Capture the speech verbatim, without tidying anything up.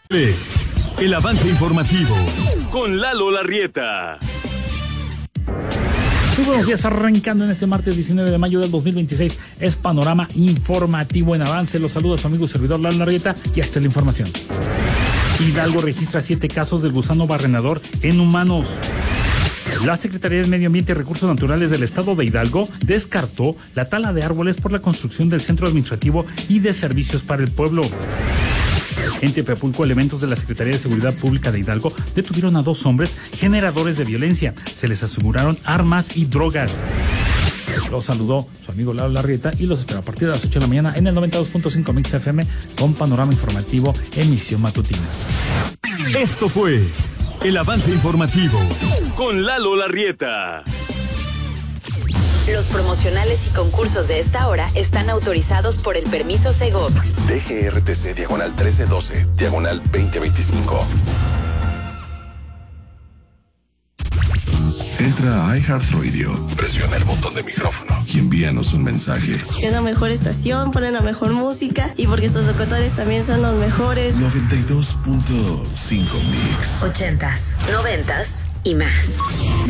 El avance informativo con Lalo Larrieta. Muy buenos días, arrancando en este martes diecinueve de mayo del dos mil veintiséis. Es Panorama Informativo en Avance. Los saluda su amigo y servidor Lalo Larrieta y hasta la información. Hidalgo registra siete casos del gusano barrenador en humanos. La Secretaría de Medio Ambiente y Recursos Naturales del Estado de Hidalgo descartó la tala de árboles por la construcción del Centro Administrativo y de Servicios para el Pueblo. En Tepepulco, elementos de la Secretaría de Seguridad Pública de Hidalgo detuvieron a dos hombres generadores de violencia. Se les aseguraron armas y drogas. Los saludó su amigo Lalo Larrieta y los espera a partir de las ocho de la mañana en el noventa y dos punto cinco Mix F M con Panorama Informativo, emisión matutina. Esto fue el avance informativo con Lalo Larrieta. Los promocionales y concursos de esta hora están autorizados por el permiso Segov. D G R T C diagonal trece doce, diagonal veinte veinticinco. Entra a iHeartRadio, presiona el botón de micrófono y envíanos un mensaje. Es la mejor estación, ponen la mejor música y porque sus locutores también son los mejores. noventa y dos punto cinco Mix. Ochentas, noventas y más.